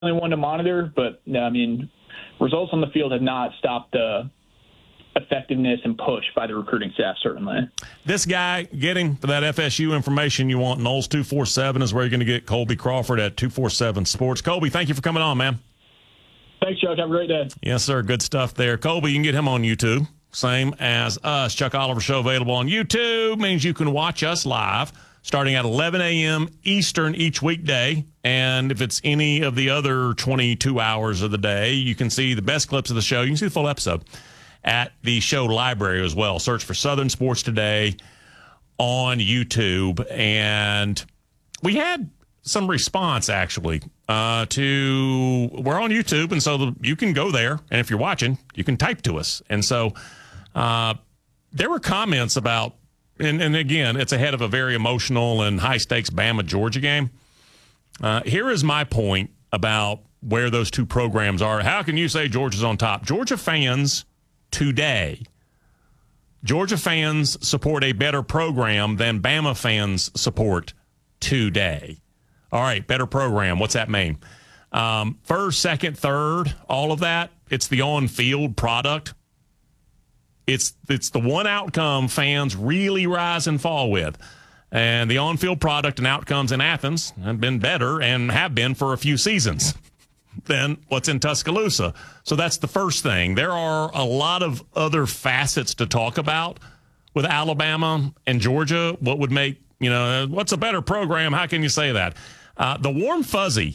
one to monitor, but I mean, results on the field have not stopped the effectiveness and push by the recruiting staff, certainly. This guy, getting that FSU information you want, Knowles 247 is where you're going to get Colby Crawford at 247 Sports. Colby, thank you for coming on, man. Thanks, Chuck. Have a great day. Yes, sir. Good stuff there. Colby, you can get him on YouTube. Same as us. Chuck Oliver Show available on YouTube. Means you can watch us live starting at 11 a.m. Eastern each weekday. And if it's any of the other 22 hours of the day, you can see the best clips of the show. You can see the full episode at the show library as well. Search for Southern Sports Today on YouTube. And we had some response, actually, to we're on YouTube, and so you can go there, and if you're watching, you can type to us. And so there were comments about, and again, it's ahead of a very emotional and high-stakes Bama-Georgia game. Here is my point about where those two programs are. How can you say Georgia's on top? Georgia fans today, Georgia fans support a better program than Bama fans support today. All right, better program. What's that mean? First, second, third, all of that, it's the on-field product. It's the one outcome fans really rise and fall with. And the on-field product and outcomes in Athens have been better and have been for a few seasons than what's in Tuscaloosa. So that's the first thing. There are a lot of other facets to talk about with Alabama and Georgia. What would make, what's a better program? How can you say that? The warm fuzzy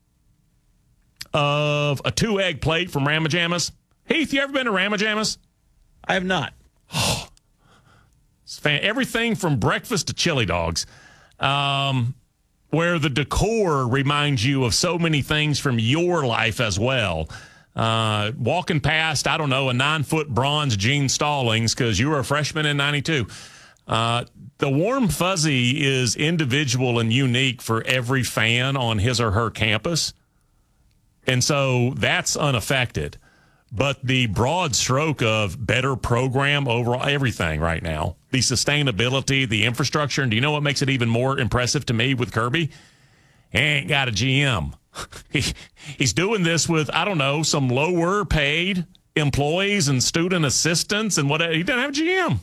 of a 2-egg plate from Ramajamas. Heath, you ever been to Ramajamas? I have not. It's everything from breakfast to chili dogs, where the decor reminds you of so many things from your life as well. Walking past, I don't know, a 9-foot bronze Gene Stallings because you were a freshman in 92. The warm fuzzy is individual and unique for every fan on his or her campus. And so that's unaffected. But the broad stroke of better program overall, everything right now, the sustainability, the infrastructure, and do you know what makes it even more impressive to me with Kirby? He ain't got a GM. He's doing this with, I don't know, some lower paid employees and student assistants and whatever. He doesn't have a GM.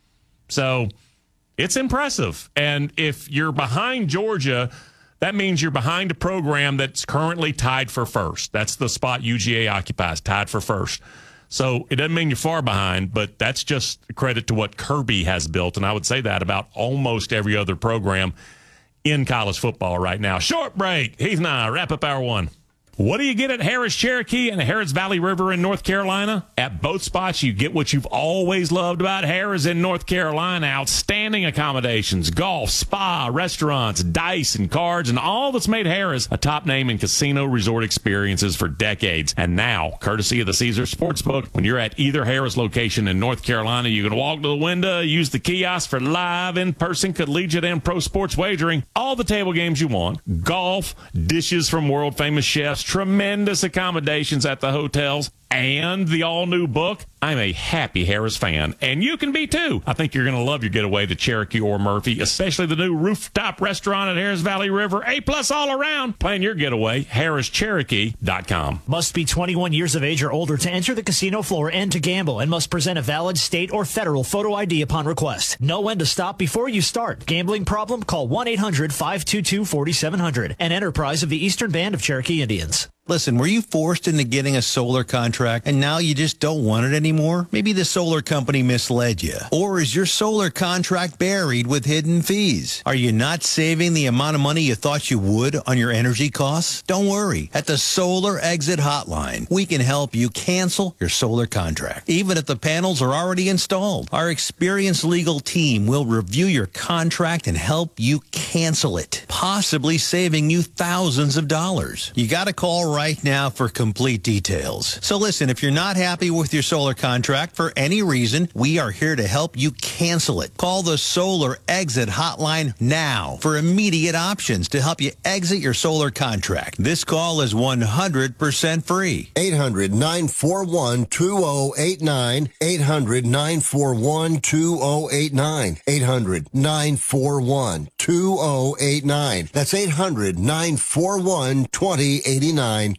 So it's impressive. And if you're behind Georgia, that means you're behind a program that's currently tied for first. That's the spot UGA occupies, tied for first. So it doesn't mean you're far behind, but that's just a credit to what Kirby has built. And I would say that about almost every other program in college football right now. Short break. Heath and I wrap up hour one. What do you get at Harris Cherokee and the Harris Valley River in North Carolina? At both spots, you get what you've always loved about Harris in North Carolina. Outstanding accommodations, golf, spa, restaurants, dice, and cards, and all that's made Harris a top name in casino resort experiences for decades. And now, courtesy of the Caesars Sportsbook, when you're at either Harris location in North Carolina, you can walk to the window, use the kiosk for live, in-person, collegiate, and pro sports wagering. All the table games you want, golf, dishes from world-famous chefs, tremendous accommodations at the hotels, and the all-new book. I'm a happy Harris fan, and you can be too. I think you're going to love your getaway to Cherokee or Murphy, especially the new rooftop restaurant at Harris Valley River. A+ all around. Plan your getaway, harrischerokee.com. Must be 21 years of age or older to enter the casino floor and to gamble, and must present a valid state or federal photo ID upon request. Know when to stop before you start. Gambling problem? Call 1-800-522-4700. An enterprise of the Eastern Band of Cherokee Indians. Listen, were you forced into getting a solar contract and now you just don't want it anymore? Maybe the solar company misled you. Or is your solar contract buried with hidden fees? Are you not saving the amount of money you thought you would on your energy costs? Don't worry. At the Solar Exit Hotline, we can help you cancel your solar contract, even if the panels are already installed. Our experienced legal team will review your contract and help you cancel it, possibly saving you thousands of dollars. You got to call right now for complete details. So listen, if you're not happy with your solar contract for any reason, we are here to help you cancel it. Call the Solar Exit Hotline now for immediate options to help you exit your solar contract. This call is 100% free. 800-941-2089. 800-941-2089. 800-941-2089. That's 800-941-2089.